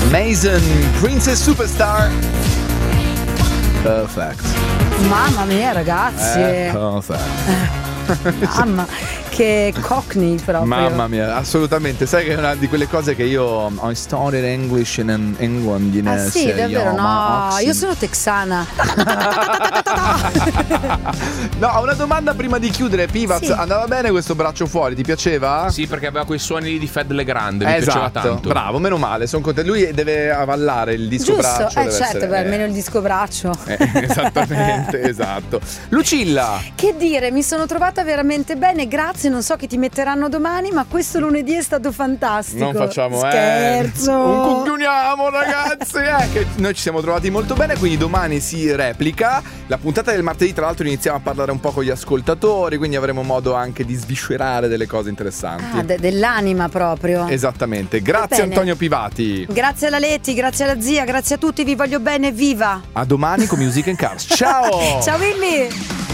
Mason, Princess Superstar. Perfect. Mamma mia, ragazzi. Perfect. Mamma, che cockney proprio. Mamma mia, assolutamente. Sai che è una di quelle cose che io I studied English in England, you know, Ah sì, davvero? No, io sono texana. No, ho una domanda prima di chiudere. Pivaz, Sì. andava bene questo braccio fuori? Ti piaceva? Sì, perché aveva quei suoni lì di Fed Legrand, mi piaceva tanto. Bravo, meno male, sono contento. Lui deve avallare il disco Giusto, braccio. deve certo, essere- beh, almeno il disco braccio. Esattamente, esatto. Lucilla, Che dire, mi sono trovata veramente bene, grazie, non so che ti metteranno domani, ma questo lunedì è stato fantastico. non facciamo Scherzo. un cucchioniamo, ragazzi, che noi ci siamo trovati molto bene, quindi domani si replica. La puntata del martedì, tra l'altro, iniziamo a parlare un po' con gli ascoltatori, quindi avremo modo anche di sviscerare delle cose interessanti. Dell'anima proprio. Esattamente. Grazie bene. Antonio Pivati. Grazie alla Leti, grazie alla zia, grazie a tutti, vi voglio bene, viva. A domani con Music and Cars. Ciao! Ciao Willy.